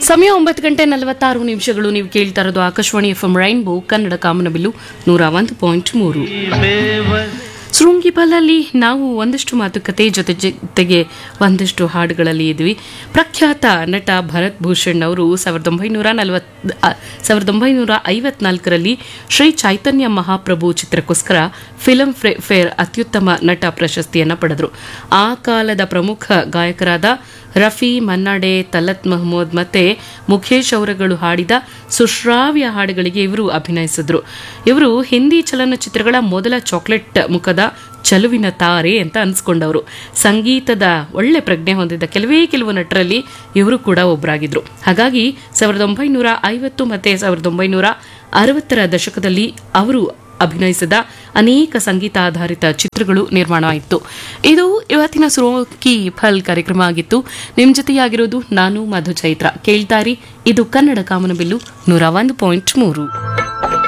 ಸಮಯ 9:46 ನೀವು ಕೇಳ್ತಾ ಇರೋದು ಆಕಾಶವಾಣಿ ಎಫ್ಎಂ ರೈನ್ಬೋ ಕನ್ನಡ ಕಾಮನಬಿಲ್ಲು 101.3. ಶೃಂಗಿಬಲಲ್ಲಿ ನಾವು ಒಂದಷ್ಟು ಮಾತುಕತೆ ಜೊತೆಗೆ ಒಂದಷ್ಟು ಹಾಡುಗಳಲ್ಲಿ ಇದ್ವಿ. ಪ್ರಖ್ಯಾತ ನಟ ಭರತ್ ಭೂಷಣ್ ಅವರು 1954ರಲ್ಲಿ ಶ್ರೀ ಚೈತನ್ಯ ಮಹಾಪ್ರಭು ಚಿತ್ರಕ್ಕೋಸ್ಕರ ಫಿಲ್ಮ್ ಫೇರ್ ಅತ್ಯುತ್ತಮ ನಟ ಪ್ರಶಸ್ತಿಯನ್ನು ಪಡೆದರು. ಆ ಕಾಲದ ಪ್ರಮುಖ ಗಾಯಕರಾದ ರಫಿ, ಮನ್ನಾಡೆ, ತಲತ್ ಮಹಮೂದ್ ಮತ್ತೆ ಮುಖೇಶ್ ಅವರುಗಳು ಹಾಡಿದ ಸುಶ್ರಾವ್ಯ ಹಾಡುಗಳಿಗೆ ಇವರು ಅಭಿನಯಿಸಿದ್ರು. ಇವರು ಹಿಂದಿ ಚಲನಚಿತ್ರಗಳ ಮೊದಲ ಚಾಕ್ಲೇಟ್ ಮುಖದ ಚಲುವಿನ ತಾರೆ ಅಂತ ಅನ್ಸ್ಕೊಂಡವರು. ಸಂಗೀತದ ಒಳ್ಳೆ ಪ್ರಜ್ಞೆ ಹೊಂದಿದ್ದ ಕೆಲವು ನಟರಲ್ಲಿ ಇವರು ಕೂಡ ಒಬ್ಬರಾಗಿದ್ರು. ಹಾಗಾಗಿ 1950 ಮತ್ತೆ 1960ರ ದಶಕದಲ್ಲಿ ಅವರು ಅಭಿನಯಿಸಿದ ಅನೇಕ ಸಂಗೀತಾಧಾರಿತ ಚಿತ್ರಗಳು ನಿರ್ಮಾಣವಾಯಿತು. ಇದು ಇವತ್ತಿನ ಸುರೋಕಿ ಫಲ್ ಕಾರ್ಯಕ್ರಮ ಆಗಿತ್ತು. ನಿಮ್ಮ ಜೊತೆಯಾಗಿರೋದು ನಾನು ಮಧು ಚೈತ್ರ. ಕೇಳ್ತಾರಿ, ಇದು ಕನ್ನಡ ಕಾಮನಬಿಲ್ಲು 101.3.